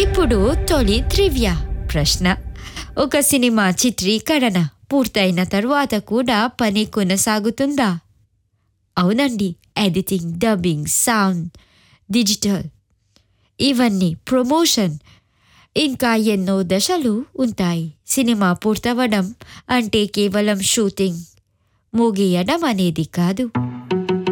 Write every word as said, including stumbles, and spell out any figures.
ఇప్పుడు తొలి ట్రివియా ప్రశ్న. ఒక సినిమా చిత్రీకరణ పూర్తయిన తరువాత కూడా పని కొనసాగుతుందా? అవునండి. ఎడిటింగ్, డబ్బింగ్, సౌండ్, డిజిటల్, ఇవన్నీ ప్రమోషన్, ఇంకా ఎన్నో దశలు ఉంటాయి. సినిమా పూర్తవడం అంటే కేవలం షూటింగ్ ముగియడం అనేది కాదు.